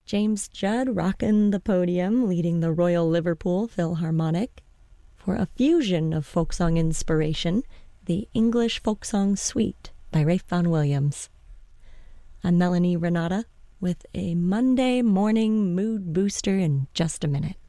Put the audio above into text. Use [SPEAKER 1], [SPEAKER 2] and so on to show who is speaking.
[SPEAKER 1] James Judd rocking the podium, leading the Royal Liverpool Philharmonic. For a fusion of folk song inspiration, the English Folk Song Suite by Ralph Vaughan Williams. I'm Melanie Renata with a Monday morning mood booster in just a minute.